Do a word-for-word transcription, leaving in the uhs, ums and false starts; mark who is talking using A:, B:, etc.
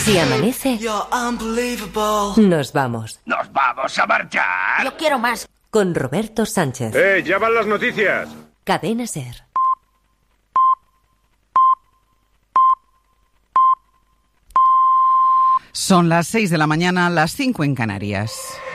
A: Si amanece, nos vamos.
B: ¡Nos vamos a marchar!
C: Yo quiero más.
A: Con Roberto Sánchez.
D: ¡Eh, ya van las noticias!
A: Cadena SER.
E: Son las seis de la mañana, las cinco en Canarias.